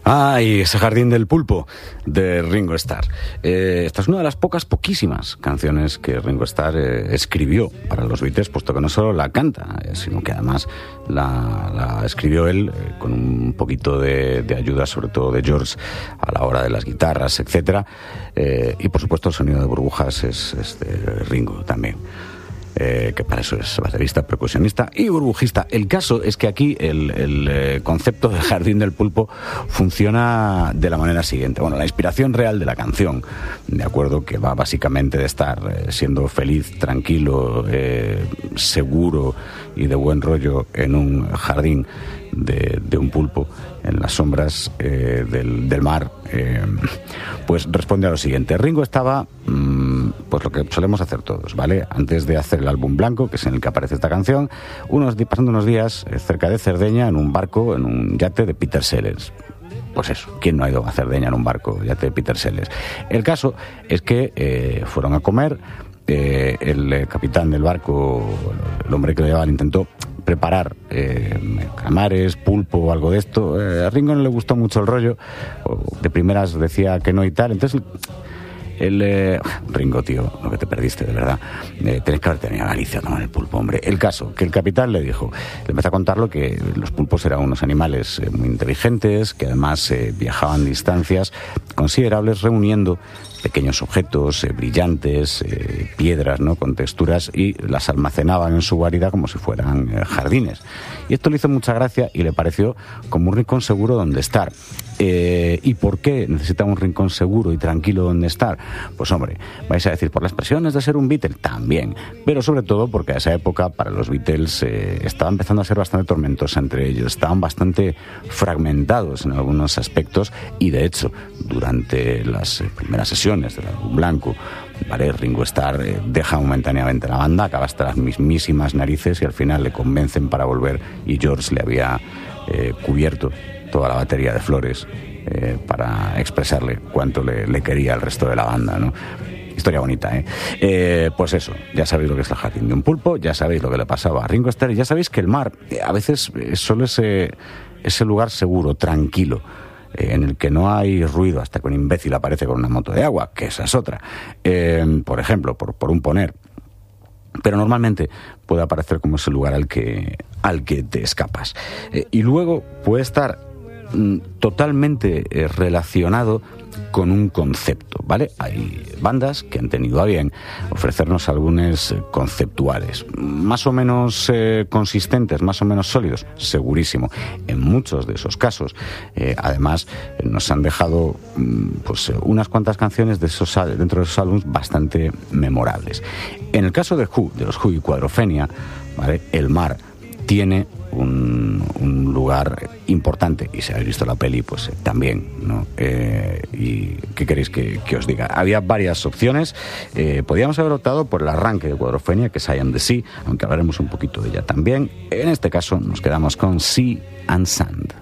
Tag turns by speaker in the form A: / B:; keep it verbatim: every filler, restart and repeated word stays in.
A: Ay, ese jardín del pulpo de Ringo Starr. Eh, esta es una de las pocas, poquísimas canciones que Ringo Starr eh, escribió para los Beatles, puesto que no solo la canta, eh, sino que además la, la escribió él eh, con un poquito de, de ayuda, sobre todo de George, a la hora de las guitarras, etcétera. Eh, y por supuesto el sonido de burbujas es, es de Ringo también. Eh, que para eso es baterista, percusionista y burbujista. El caso es que aquí el, el eh, concepto del jardín del pulpo funciona de la manera siguiente. Bueno, la inspiración real de la canción, de acuerdo, que va básicamente de estar eh, siendo feliz, tranquilo, eh, seguro y de buen rollo en un jardín de, de un pulpo en las sombras eh, del, del mar, eh, pues responde a lo siguiente. Ringo estaba, mmm, pues lo que solemos hacer todos, ¿vale? Antes de hacer el álbum blanco, que es en el que aparece esta canción, unos, pasando unos días eh, cerca de Cerdeña, en un barco, en un yate de Peter Sellers. Pues eso, ¿quién no ha ido a Cerdeña en un barco, yate de Peter Sellers? El caso es que eh, fueron a comer. Eh, el eh, capitán del barco, el hombre que lo llevaba, intentó preparar eh, calamares, pulpo o algo de esto. Eh, a Ringo no le gustó mucho el rollo, de primeras decía que no y tal. Entonces el eh, Ringo, tío, lo que te perdiste, de verdad, eh, tenés que haberte venido a Galicia a tomar el pulpo, hombre. El caso, que el capitán le dijo, le empezó a contarlo, que los pulpos eran unos animales eh, muy inteligentes, que además eh, viajaban distancias considerables reuniendo pequeños objetos eh, brillantes, eh, piedras, ¿no?, con texturas, y las almacenaban en su guarida como si fueran eh, jardines. Y esto le hizo mucha gracia y le pareció como un rincón seguro donde estar. Eh, ¿Y por qué necesita un rincón seguro y tranquilo donde estar? Pues hombre, vais a decir, por las presiones de ser un Beatle, también, pero sobre todo porque a esa época para los Beatles eh, estaba empezando a ser bastante tormentosa entre ellos, estaban bastante fragmentados en algunos aspectos, y de hecho durante las eh, primeras sesiones del álbum blanco, ¿vale?, Ringo Starr eh, deja momentáneamente la banda, acaba hasta las mismísimas narices y al final le convencen para volver, y George le había eh, cubierto toda la batería de flores eh, para expresarle cuánto le, le quería al resto de la banda, ¿no? Historia bonita, ¿eh? ¿eh? Pues eso, ya sabéis lo que es el jardín de un pulpo, ya sabéis lo que le pasaba a Ringo Starr, y ya sabéis que el mar eh, a veces es solo ese, ese lugar seguro, tranquilo, eh, en el que no hay ruido hasta que un imbécil aparece con una moto de agua, que esa es otra. Eh, por ejemplo, por, por un poner. Pero normalmente puede aparecer como ese lugar al que, al que te escapas. Eh, y luego puede estar totalmente eh, relacionado con un concepto, ¿vale? Hay bandas que han tenido a bien ofrecernos álbumes eh, conceptuales, más o menos eh, consistentes, más o menos sólidos, segurísimo. En muchos de esos casos, eh, además, eh, nos han dejado mm, pues unas cuantas canciones de esos, dentro de esos álbumes bastante memorables. En el caso de Who, de los Who y Quadrophenia, ¿vale?, El mar tiene un, un lugar importante, y si habéis visto la peli, pues eh, también, ¿no? Eh, ¿Y qué queréis que, que os diga? Había varias opciones. Eh, podíamos haber optado por el arranque de Quadrophenia, que es I Am the Sea, aunque hablaremos un poquito de ella también. En este caso nos quedamos con Sea and Sand.